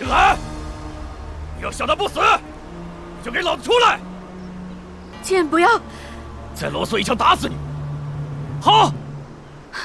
清寒，你要想他不死，你就给老子出来！ 剑不要！ 再啰嗦一枪，打死你！好。